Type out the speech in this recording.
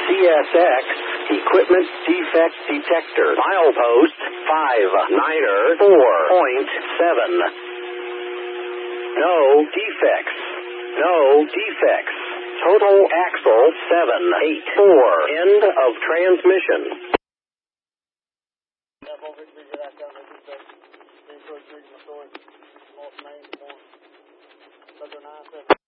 CSX Equipment Defect Detector. Milepost 59er 4.7. No defects. No defects. Total axle 784. End of transmission.